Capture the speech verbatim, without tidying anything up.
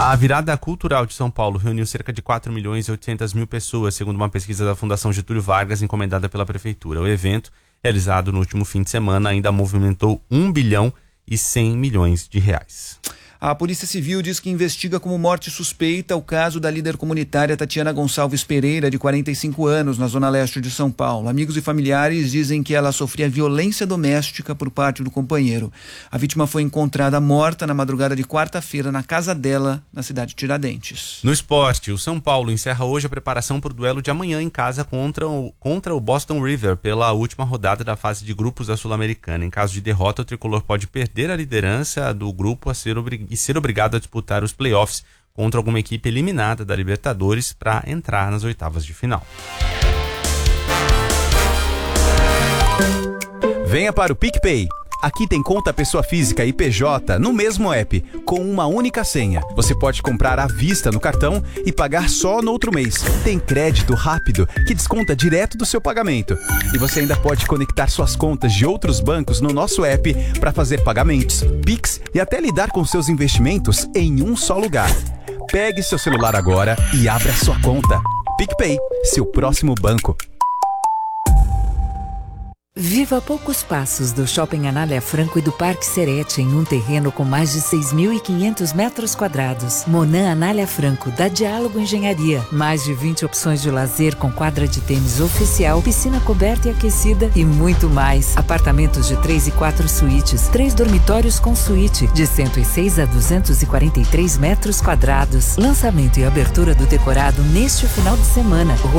A virada cultural de São Paulo reuniu cerca de quatro milhões e oitocentas mil pessoas, segundo uma pesquisa da Fundação Getúlio Vargas encomendada pela Prefeitura. O evento, realizado no último fim de semana, ainda movimentou um bilhão e cem milhões de reais. A Polícia Civil diz que investiga como morte suspeita o caso da líder comunitária Tatiana Gonçalves Pereira, de quarenta e cinco anos, na zona leste de São Paulo. Amigos e familiares dizem que ela sofria violência doméstica por parte do companheiro. A vítima foi encontrada morta na madrugada de quarta-feira na casa dela, na cidade de Tiradentes. No esporte, o São Paulo encerra hoje a preparação para o duelo de amanhã em casa contra o, contra o Boston River pela última rodada da fase de grupos da Sul-Americana. Em caso de derrota, o tricolor pode perder a liderança do grupo a ser obrigado e ser obrigado a disputar os playoffs contra alguma equipe eliminada da Libertadores para entrar nas oitavas de final. Venha para o PicPay. Aqui tem conta pessoa física e P J no mesmo app, com uma única senha. Você pode comprar à vista no cartão e pagar só no outro mês. Tem crédito rápido que desconta direto do seu pagamento. E você ainda pode conectar suas contas de outros bancos no nosso app para fazer pagamentos, Pix e até lidar com seus investimentos em um só lugar. Pegue seu celular agora e abra sua conta. PicPay, seu próximo banco. Viva a poucos passos do Shopping Anália Franco e do Parque Serete, em um terreno com mais de seis mil e quinhentos metros quadrados. Monan Anália Franco, da Diálogo Engenharia. Mais de vinte opções de lazer com quadra de tênis oficial, piscina coberta e aquecida e muito mais. Apartamentos de três e quatro suítes, três dormitórios com suíte, de cento e seis a duzentos e quarenta e três metros quadrados. Lançamento e abertura do decorado neste final de semana.